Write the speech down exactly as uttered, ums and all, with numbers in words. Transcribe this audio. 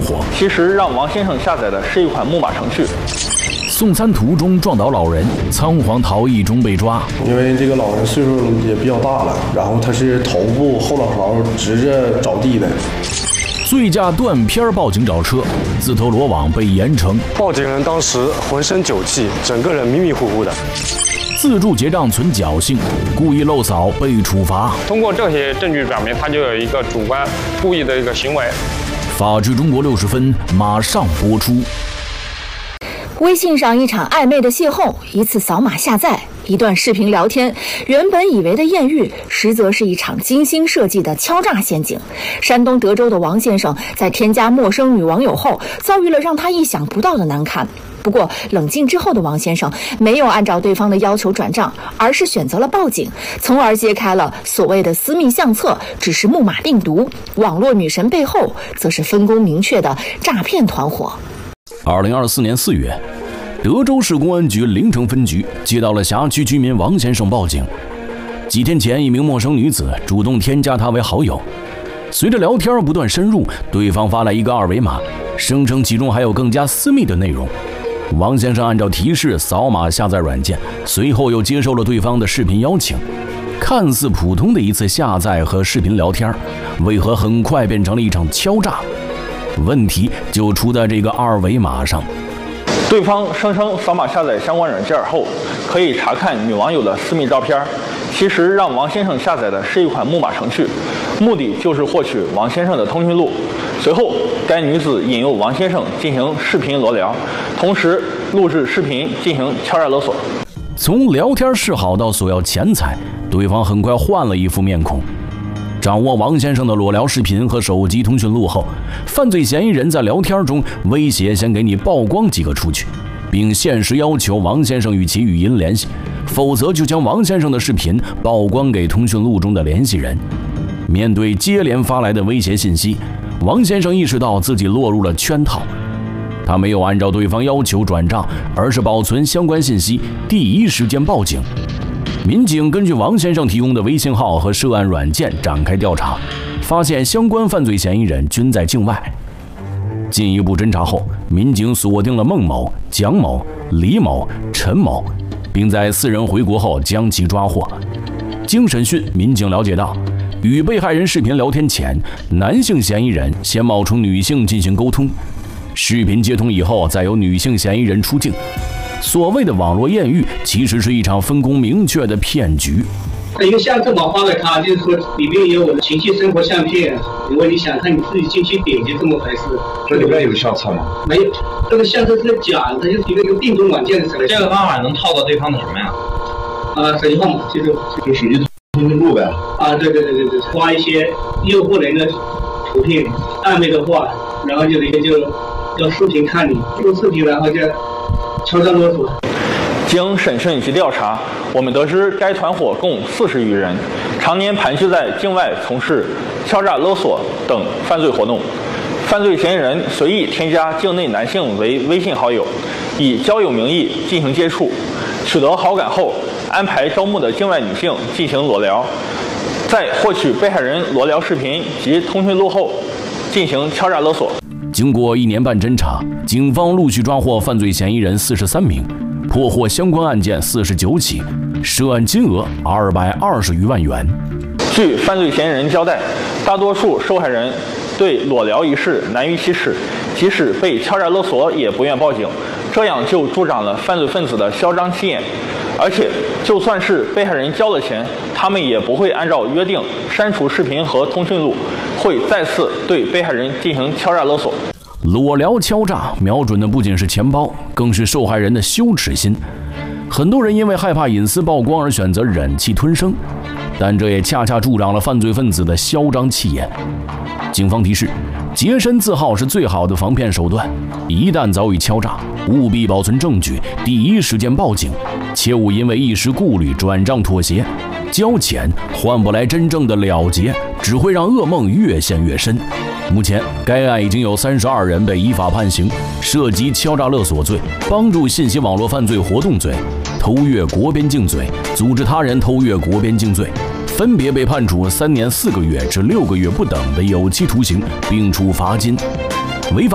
火。 其实让王先生下载的是一款木马程序。 送餐途中撞倒老人，仓皇逃逸中被抓。 因为这个老人岁数也比较大了，然后他是头部后脑勺直着着地的。 醉驾断片报警找车，自投罗网被严惩。 报警人当时浑身酒气，整个人迷迷糊糊的。 自助结账存侥幸，故意漏扫被处罚。 通过这些证据表明，他就有一个主观故意的一个行为。 法治中国六十分马上播出。 微信上一场暧昧的邂逅，一次扫码下载，一段视频聊天，原本以为的艳遇，实则是一场精心设计的敲诈陷阱。山东德州的王先生在添加陌生女网友后，遭遇了让他意想不到的难堪。不过冷静之后的王先生没有按照对方的要求转账，而是选择了报警，从而揭开了所谓的私密相册只是木马病毒，网络女神背后则是分工明确的诈骗团伙。 二零二四年四月，德州市公安局临城分局接到了辖区居民王先生报警。几天前，一名陌生女子主动添加他为好友，随着聊天不断深入，对方发来一个二维码，声称其中还有更加私密的内容。王先生按照提示扫码下载软件，随后又接受了对方的视频邀请。看似普通的一次下载和视频聊天，为何很快变成了一场敲诈？问题就出在这个二维码上。 对方声称扫码下载相关软件后，可以查看女网友的私密照片，其实让王先生下载的是一款木马程序，目的就是获取王先生的通讯录。随后，该女子引诱王先生进行视频裸聊，同时录制视频进行敲诈勒索。 从聊天示好到索要钱财，对方很快换了一副面孔。掌握王先生的裸聊视频和手机通讯录后，犯罪嫌疑人在聊天中威胁先给你曝光几个出去，并限时要求王先生与其语音联系，否则就将王先生的视频曝光给通讯录中的联系人。面对接连发来的威胁信息，王先生意识到自己落入了圈套，他没有按照对方要求转账，而是保存相关信息，第一时间报警。民警根据王先生提供的微信号和涉案软件展开调查，发现相关犯罪嫌疑人均在境外。进一步侦查后，民警锁定了孟某、蒋某、李某、陈某，并在四人回国后将其抓获。经审讯，民警了解到，与被害人视频聊天前，男性嫌疑人先冒充女性进行沟通，视频接通以后，再由女性嫌疑人出境。所谓的网络艳遇，其实是一场分工明确的骗局。 一个相册码发给他，就是说里面有我的情绪生活相片，如果你想看，你自己进去点击这么回事。 这里面有相册吗？ 没有，这个相册是假的，它就是一个一个定中软件的。 这个方法能套到对方的什么呀？ 啊，手机号码，就是就手机通讯录呗。 啊，对对对对对，发一些诱惑人的图片，暧昧的话，然后就一个就要视频看你，录视频，然后就敲诈勒索。 经审讯及调查，我们得知该团伙共四十余人，常年盘踞在境外从事敲诈勒索等犯罪活动。犯罪嫌疑人随意添加境内男性为微信好友，以交友名义进行接触，取得好感后，安排招募的境外女性进行裸聊，在获取被害人裸聊视频及通讯录后，进行敲诈勒索。 经过一年半侦查，警方陆续抓获犯罪嫌疑人四十三名，破获相关案件四十九起，涉案金额二百二十余万元。 据犯罪嫌疑人交代，大多数受害人对裸聊一事难于启齿，即使被敲诈勒索也不愿报警，这样就助长了犯罪分子的嚣张气焰。而且，就算是被害人交了钱，他们也不会按照约定删除视频和通讯录，会再次对被害人进行敲诈勒索。 裸聊敲诈瞄准的不仅是钱包，更是受害人的羞耻心。很多人因为害怕隐私曝光而选择忍气吞声，但这也恰恰助长了犯罪分子的嚣张气焰。警方提示，洁身自好是最好的防骗手段，一旦遭遇敲诈，务必保存证据，第一时间报警，切勿因为一时顾虑转账妥协。交钱换不来真正的了结，只会让噩梦越陷越深。目前，该案已经有三十二人被依法判刑，涉及敲诈勒索罪、帮助信息网络犯罪活动罪、偷越国边境罪、组织他人偷越国边境罪，分别被判处三年四个月至六个月不等的有期徒刑，并处罚金。违法